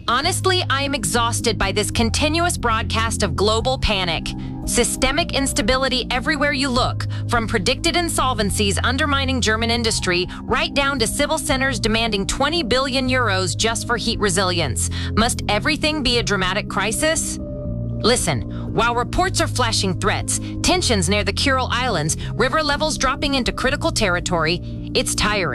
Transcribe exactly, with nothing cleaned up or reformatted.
Honestly, I am exhausted by this continuous broadcast of global panic. Systemic instability everywhere you look, from predicted insolvencies undermining German industry, right down to civil centers demanding twenty billion euros just for heat resilience. Must everything be a dramatic crisis? Listen, while reports are flashing threats, tensions near the Kuril Islands, river levels dropping into critical territory, it's tiring.